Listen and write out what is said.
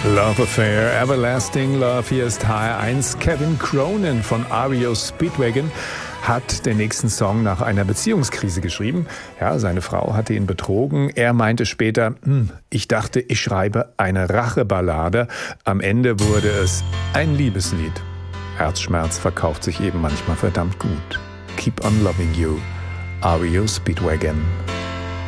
Love Affair, Everlasting Love. Hier ist HR1. Kevin Cronin von REO Speedwagon hat den nächsten Song nach einer Beziehungskrise geschrieben. Ja, seine Frau hatte ihn betrogen. Er meinte später, ich dachte, ich schreibe eine Racheballade. Am Ende wurde es ein Liebeslied. Herzschmerz verkauft sich eben manchmal verdammt gut. Keep on loving you. REO Speedwagon.